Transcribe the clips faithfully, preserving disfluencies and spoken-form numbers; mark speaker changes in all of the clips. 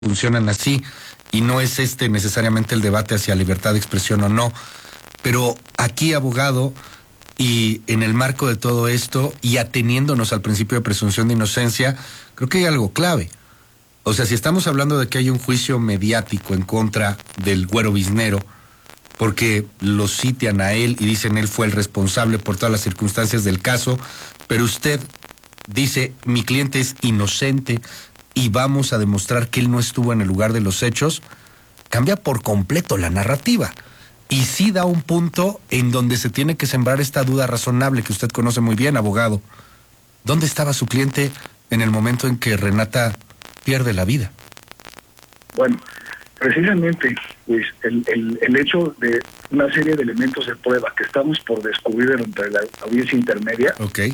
Speaker 1: funcionan así, y no es este necesariamente el debate hacia libertad de expresión o no. Pero aquí, abogado, y en el marco de todo esto, y ateniéndonos al principio de presunción de inocencia, creo que hay algo clave. O sea, si estamos hablando de que hay un juicio mediático en contra del Güero Biznero, porque lo citian a él y dicen él fue el responsable por todas las circunstancias del caso, pero usted dice, mi cliente es inocente y vamos a demostrar que él no estuvo en el lugar de los hechos, cambia por completo la narrativa. Y sí da un punto en donde se tiene que sembrar esta duda razonable que usted conoce muy bien, abogado. ¿Dónde estaba su cliente en el momento en que Renata pierde la vida?
Speaker 2: Bueno, precisamente pues el, el, el hecho de una serie de elementos de prueba que estamos por descubrir entre la audiencia intermedia.
Speaker 1: Okay.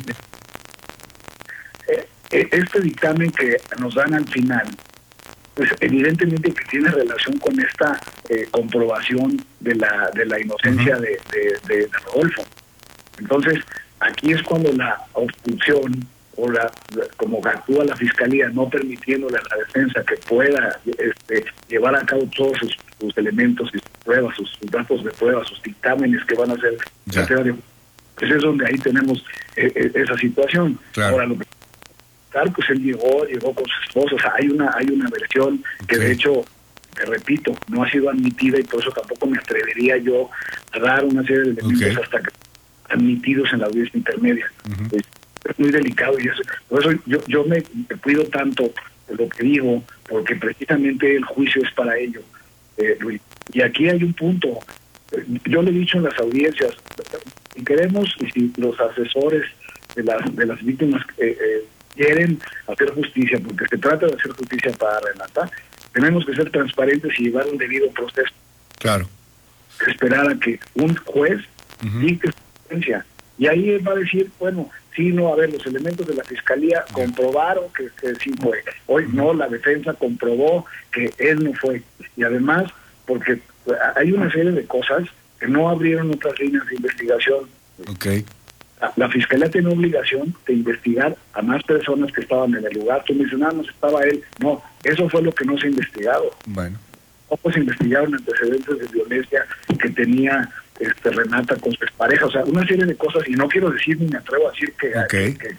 Speaker 2: Eh, este dictamen que nos dan al final, pues evidentemente que tiene relación con esta eh, comprobación de la de la inocencia uh-huh. de, de, de, de Rodolfo. Entonces, aquí es cuando la obstrucción o la como actúa la fiscalía, no permitiéndole a la defensa que pueda este, llevar a cabo todos sus, sus elementos y sus pruebas, sus, sus datos de prueba, sus dictámenes que van a hacer. Pues es donde ahí tenemos eh, eh, esa situación.
Speaker 1: Claro.
Speaker 2: Ahora, lo que pues él llegó, llegó con su esposa, o sea, hay una, hay una versión que okay. de hecho, te repito, no ha sido admitida y por eso tampoco me atrevería yo a dar una serie de elementos okay. hasta que admitidos en la audiencia intermedia. Uh-huh. Es, es muy delicado y eso, por eso yo, yo me, me cuido tanto de lo que digo, porque precisamente el juicio es para ello, eh, Luis. Y aquí hay un punto, yo le he dicho en las audiencias, si queremos y si los asesores de las, de las víctimas eh, eh, quieren hacer justicia, porque se trata de hacer justicia para Renata, tenemos que ser transparentes y llevar un debido proceso.
Speaker 1: Claro.
Speaker 2: Esperar a que un juez uh-huh. dicte sentencia. Y ahí él va a decir, bueno, sí, no, a ver, los elementos de la fiscalía uh-huh. comprobaron que, que sí fue. Hoy uh-huh. no, la defensa comprobó que él no fue. Y además, porque hay una serie de cosas que no abrieron otras líneas de investigación.
Speaker 1: Okay.
Speaker 2: La Fiscalía tiene obligación de investigar a más personas que estaban en el lugar. Tú mencionabas, estaba él. No, eso fue lo que no se ha investigado.
Speaker 1: Bueno.
Speaker 2: No se investigaron antecedentes de violencia que tenía este, Renata con su expareja. O sea, una serie de cosas, y no quiero decir ni me atrevo a decir que...
Speaker 1: Okay.
Speaker 2: que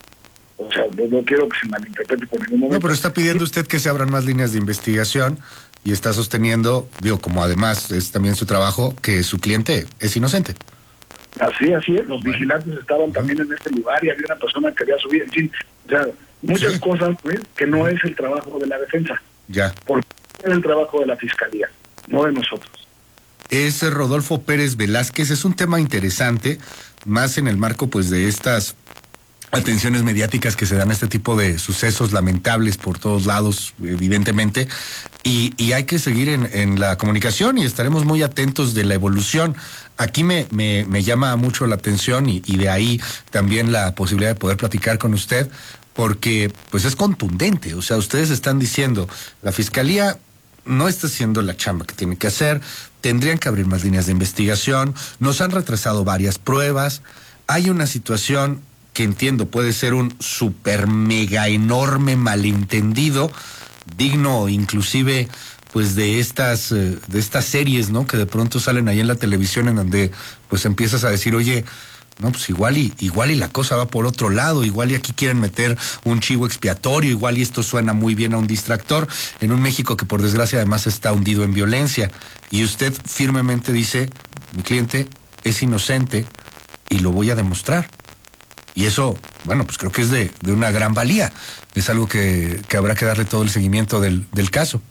Speaker 2: o sea, no, no quiero que se malinterprete por ningún momento.
Speaker 1: No, pero está pidiendo usted que se abran más líneas de investigación y está sosteniendo, digo, como además es también su trabajo, que su cliente es inocente.
Speaker 2: Así, así es, los vigilantes estaban uh-huh. también en este lugar y había una persona que había subido, en fin, o sea, muchas sí. cosas ¿ves? que no es el trabajo de la defensa.
Speaker 1: Ya.
Speaker 2: Porque es el trabajo de la fiscalía, no de nosotros.
Speaker 1: Es Rodolfo Pérez Velázquez, es un tema interesante, más en el marco pues de estas atenciones mediáticas que se dan a este tipo de sucesos lamentables por todos lados, evidentemente, y, y hay que seguir en, en la comunicación y estaremos muy atentos de la evolución. Aquí me, me, me llama mucho la atención y, y de ahí también la posibilidad de poder platicar con usted, porque pues es contundente, o sea, ustedes están diciendo, la Fiscalía no está haciendo la chamba que tiene que hacer, tendrían que abrir más líneas de investigación, nos han retrasado varias pruebas, hay una situación que entiendo puede ser un super mega enorme malentendido, digno inclusive pues de estas eh, de estas series, ¿no? Que de pronto salen ahí en la televisión en donde pues empiezas a decir, oye, no, pues igual y igual y la cosa va por otro lado, igual y aquí quieren meter un chivo expiatorio, igual y esto suena muy bien a un distractor, en un México que por desgracia además está hundido en violencia. Y usted firmemente dice, mi cliente es inocente y lo voy a demostrar. Y eso, bueno, pues creo que es de, de una gran valía. Es algo que, que habrá que darle todo el seguimiento del, del caso.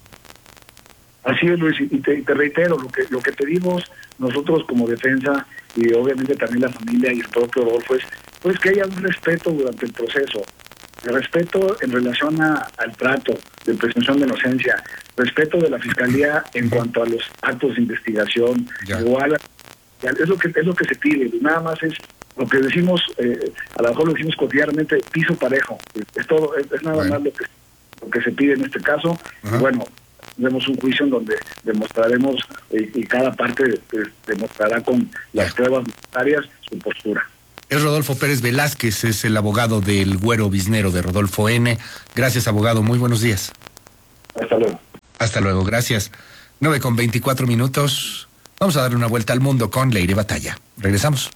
Speaker 2: Así es, Luis, y te, y te reitero, lo que lo que pedimos nosotros como defensa, y obviamente también la familia y el propio Rodolfo, es pues que haya un respeto durante el proceso. El respeto en relación a, al trato de presunción de inocencia, respeto de la Fiscalía en cuanto a los actos de investigación, ya. igual ya, es lo que es lo que se pide, nada más es lo que decimos, eh, a lo mejor lo decimos cotidianamente, piso parejo, es todo, es, es nada bueno. más lo que, lo que se pide en este caso. Y bueno, tenemos un juicio en donde demostraremos eh, y cada parte eh, demostrará con las pruebas necesarias su postura.
Speaker 1: Es Rodolfo Pérez Velázquez, es el abogado del Güero Biznero de Rodolfo N. Gracias, abogado, muy buenos días.
Speaker 2: Hasta luego.
Speaker 1: Hasta luego, gracias. nueve con veinticuatro minutos. Vamos a darle una vuelta al mundo con Leire Batalla. Regresamos.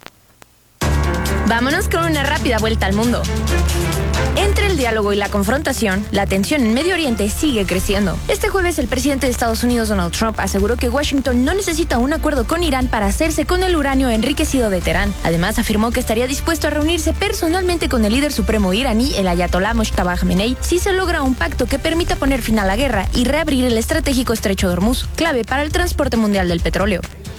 Speaker 3: Vámonos con una rápida vuelta al mundo. Entre el diálogo y la confrontación, la tensión en Medio Oriente sigue creciendo. Este jueves, el presidente de Estados Unidos, Donald Trump, aseguró que Washington no necesita un acuerdo con Irán para hacerse con el uranio enriquecido de Teherán. Además, afirmó que estaría dispuesto a reunirse personalmente con el líder supremo iraní, el ayatolá Mojtaba Khamenei, si se logra un pacto que permita poner fin a la guerra y reabrir el estratégico estrecho de Hormuz, clave para el transporte mundial del petróleo.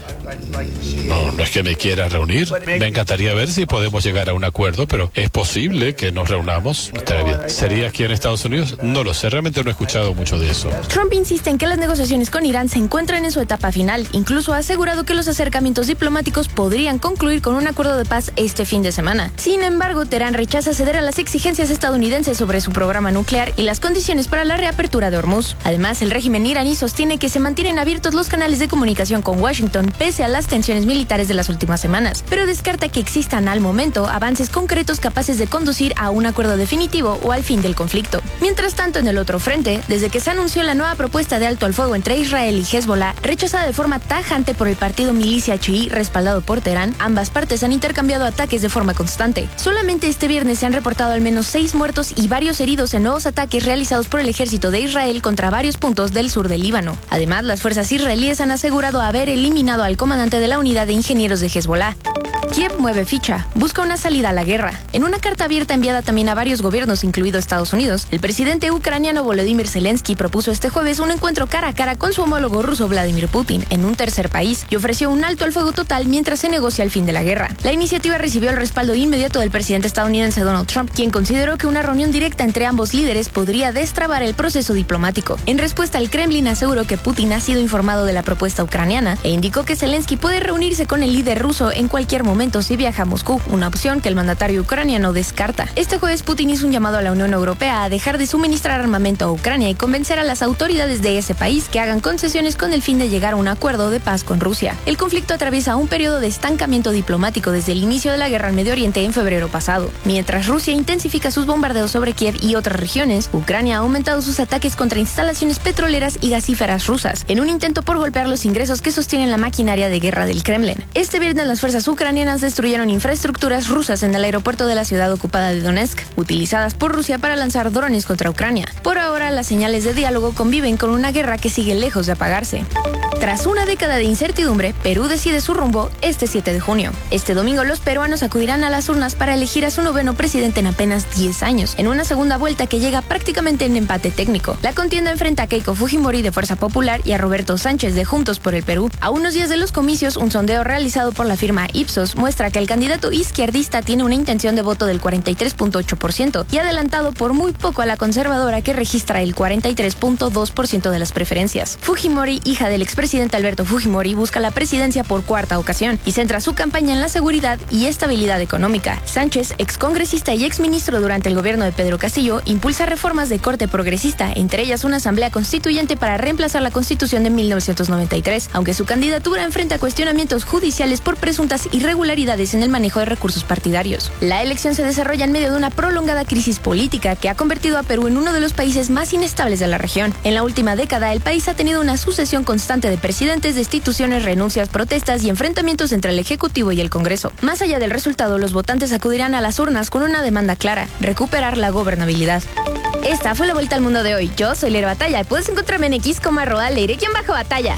Speaker 4: No, no es que me quiera reunir. Me encantaría ver si podemos llegar a un acuerdo, pero es posible que nos reunamos. Estaría bien. ¿Sería aquí en Estados Unidos? No lo sé, realmente no he escuchado mucho de eso.
Speaker 3: Trump insiste en que las negociaciones con Irán se encuentran en su etapa final. Incluso ha asegurado que los acercamientos diplomáticos podrían concluir con un acuerdo de paz este fin de semana. Sin embargo, Teherán rechaza ceder a las exigencias estadounidenses sobre su programa nuclear y las condiciones para la reapertura de Hormuz. Además, el régimen iraní sostiene que se mantienen abiertos los canales de comunicación con Washington, pese a las tensiones militares de las últimas semanas, pero descarta que existan al momento avances concretos capaces de conducir a un acuerdo definitivo o al fin del conflicto. Mientras tanto, en el otro frente, desde que se anunció la nueva propuesta de alto al fuego entre Israel y Hezbollah, rechazada de forma tajante por el partido milicia chií respaldado por Teherán, ambas partes han intercambiado ataques de forma constante. Solamente este viernes se han reportado al menos seis muertos y varios heridos en nuevos ataques realizados por el ejército de Israel contra varios puntos del sur del Líbano. Además, las fuerzas israelíes han asegurado haber eliminado al comandante de la unidad de ingenieros de Hezbollah. Kiev mueve ficha, busca una salida a la guerra. En una carta abierta enviada también a varios gobiernos, incluido Estados Unidos, el presidente ucraniano Volodymyr Zelensky propuso este jueves un encuentro cara a cara con su homólogo ruso Vladimir Putin en un tercer país y ofreció un alto al fuego total mientras se negocia el fin de la guerra. La iniciativa recibió el respaldo inmediato del presidente estadounidense Donald Trump, quien consideró que una reunión directa entre ambos líderes podría destrabar el proceso diplomático. En respuesta, el Kremlin aseguró que Putin ha sido informado de la propuesta ucraniana e indicó que Zelensky puede reunirse con el líder ruso en cualquier momento si viaja a Moscú, una opción que el mandatario ucraniano descarta. Este jueves, Putin hizo un llamado a la Unión Europea a dejar de suministrar armamento a Ucrania y convencer a las autoridades de ese país que hagan concesiones con el fin de llegar a un acuerdo de paz con Rusia. El conflicto atraviesa un periodo de estancamiento diplomático desde el inicio de la guerra en Medio Oriente en febrero pasado. Mientras Rusia intensifica sus bombardeos sobre Kiev y otras regiones, Ucrania ha aumentado sus ataques contra instalaciones petroleras y gasíferas rusas, en un intento por golpear los ingresos que sostienen la maquinaria de guerra del Kremlin. Este viernes, las fuerzas ucranianas destruyeron infraestructuras rusas en el aeropuerto de la ciudad ocupada de Donetsk, utilizadas por Rusia para lanzar drones contra Ucrania. Por ahora, las señales de diálogo conviven con una guerra que sigue lejos de apagarse. Tras una década de incertidumbre, Perú decide su rumbo este siete de junio. Este domingo, los peruanos acudirán a las urnas para elegir a su noveno presidente en apenas diez años, en una segunda vuelta que llega prácticamente en empate técnico. La contienda enfrenta a Keiko Fujimori de Fuerza Popular y a Roberto Sánchez de Juntos por el Perú. A unos días de los comicios, un sondeo realizado por la firma Ipsos muestra que el candidato izquierdista tiene una intención de voto del cuarenta y tres punto ocho por ciento y adelantado por muy poco a la conservadora, que registra el cuarenta y tres punto dos por ciento de las preferencias. Fujimori, hija del expresidente Alberto Fujimori, busca la presidencia por cuarta ocasión y centra su campaña en la seguridad y estabilidad económica. Sánchez, excongresista y exministro durante el gobierno de Pedro Castillo, impulsa reformas de corte progresista, entre ellas una asamblea constituyente para reemplazar la Constitución de mil novecientos noventa y tres, aunque su candidatura enfrenta cuestionamientos judiciales por presuntas irregularidades en el manejo de recursos partidarios. La elección se desarrolla en medio de una prolongada crisis política que ha convertido a Perú en uno de los países más inestables de la región. En la última década, el país ha tenido una sucesión constante de presidentes, destituciones, renuncias, protestas y enfrentamientos entre el Ejecutivo y el Congreso. Más allá del resultado, los votantes acudirán a las urnas con una demanda clara: recuperar la gobernabilidad. Esta fue la vuelta al mundo de hoy. Yo soy Leire Batalla. Puedes encontrarme en X como arroba Leire-Batalla.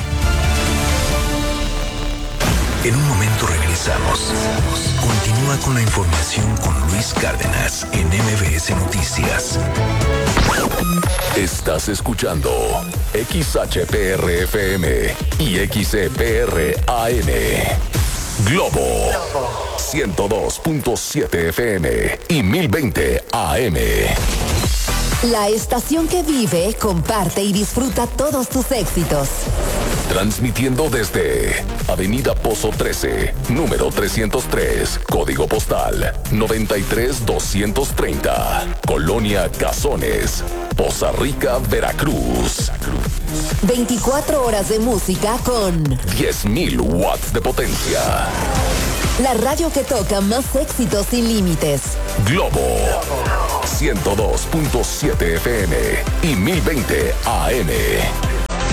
Speaker 5: En un momento regresamos. Continúa con la información con Luis Cárdenas en M B S Noticias.
Speaker 6: Estás escuchando X H P R F M y X E P R A M. Globo ciento dos punto siete F M y mil veinte A M.
Speaker 7: La estación que vive, comparte y disfruta todos tus éxitos.
Speaker 6: Transmitiendo desde Avenida Pozo trece, número trescientos tres, código postal noventa y tres doscientos treinta, Colonia Cazones, Poza Rica, Veracruz.
Speaker 7: veinticuatro horas de música con
Speaker 6: diez mil watts de potencia.
Speaker 7: La radio que toca más éxitos sin límites.
Speaker 6: Globo ciento dos punto siete F M y mil veinte A M.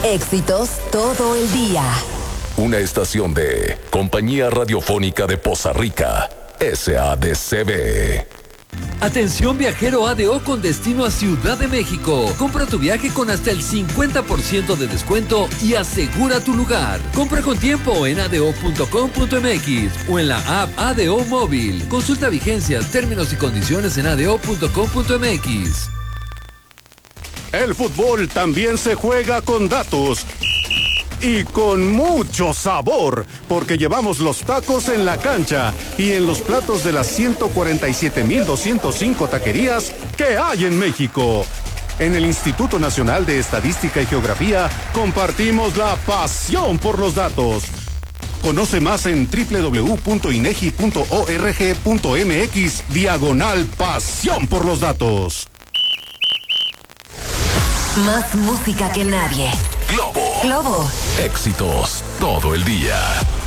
Speaker 7: Éxitos todo el día.
Speaker 6: Una estación de Compañía Radiofónica de Poza Rica, S A D C B.
Speaker 8: Atención viajero A D O con destino a Ciudad de México. Compra tu viaje con hasta el cincuenta por ciento de descuento y asegura tu lugar. Compra con tiempo en a d o punto com punto m x o en la app A D O Móvil. Consulta vigencias, términos y condiciones en a d o punto com punto m x.
Speaker 9: El fútbol también se juega con datos. Y con mucho sabor, porque llevamos los tacos en la cancha y en los platos de las ciento cuarenta y siete mil doscientos cinco taquerías que hay en México. En el Instituto Nacional de Estadística y Geografía compartimos la pasión por los datos. Conoce más en doble u doble u doble u punto inegi punto org punto m x diagonal pasión por los datos.
Speaker 7: Más música que nadie.
Speaker 6: Globo.
Speaker 7: Globo.
Speaker 6: Éxitos todo el día.